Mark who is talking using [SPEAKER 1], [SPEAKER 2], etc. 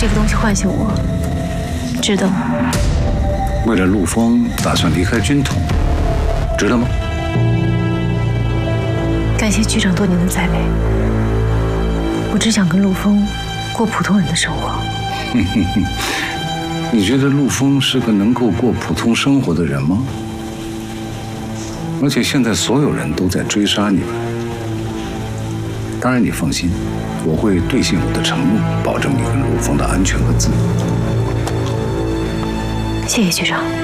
[SPEAKER 1] 这个东西唤醒我，值得吗？
[SPEAKER 2] 为了陆枫打算离开军统，值得吗？
[SPEAKER 1] 感谢局长多年的栽培，我只想跟陆枫过普通人的生活。
[SPEAKER 2] 你觉得陆枫是个能够过普通生活的人吗？而且现在所有人都在追杀你们。当然，你放心，我会兑现我的承诺，保证你跟陆枫的安全和自由。
[SPEAKER 1] 谢谢局长。